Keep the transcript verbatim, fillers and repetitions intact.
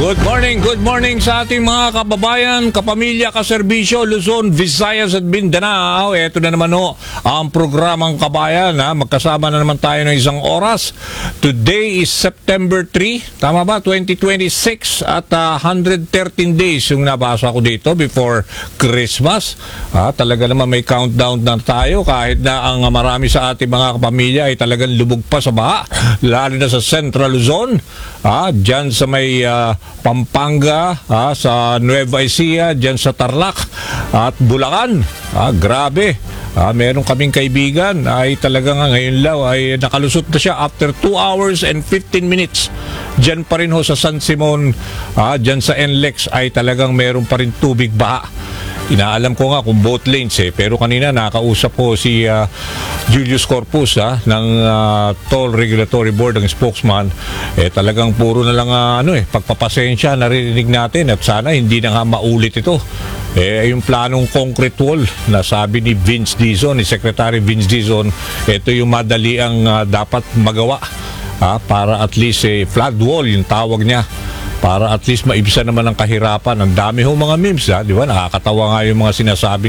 Good morning, good morning sa ating mga kababayan, kapamilya, kaserbisyo, Luzon, Visayas at Mindanao. Ito na naman ho ang programang Kabayan. Ha? Magkasama na naman tayo ng isang oras. Today is September third, tama ba? twenty twenty-six at uh, one hundred thirteen days yung nabasa ko dito before Christmas. Ha? Talaga naman may countdown na tayo kahit na ang marami sa ating mga kapamilya ay talagang lubog pa sa baha. Lalo na sa Central Luzon. Ha? Diyan sa may uh, Pampanga, ha, sa Nueva Ecija, dyan sa Tarlac at Bulacan. Ha, grabe. Ha, meron kaming kaibigan ay talagang ngayon law ay nakalusot na siya after two hours and fifteen minutes. Dyan pa rin ho sa San Simon, ha, dyan sa N L E X ay talagang meron pa rin tubig baha. Inaalam ko nga kung both lanes eh, pero kanina nakausap ko si uh, Julius Corpus ha, ng uh, Toll Regulatory Board, ng spokesman. Eh talagang puro na lang uh, ano eh, pagpapasensya narinig natin at sana hindi na nga maulit ito. Eh yung planong concrete wall na sabi ni Vince Dizon, ni Secretary Vince Dizon, ito yung madali ang uh, dapat magawa ha, para at least eh, flood wall yung tawag niya. Para at least maibsan naman ang kahirapan. Ang dami ho mga memes, ha? Di ba? Nakakatawa nga yung mga sinasabi